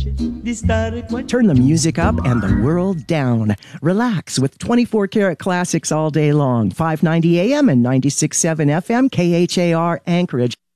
Turn the music up and the world down. Relax with 24 karat classics all day long. 590 AM and 96.7 FM, KHAR Anchorage.